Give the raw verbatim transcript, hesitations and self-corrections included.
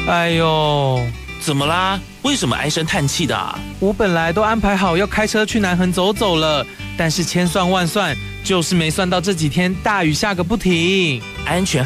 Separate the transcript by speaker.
Speaker 1: 哎呦，
Speaker 2: 怎么啦？为什么唉声叹气的啊？
Speaker 1: 我本来都安排好要开车去南横走走了，但是千算万算，就是没算到这几天大雨下个不停。
Speaker 2: 安全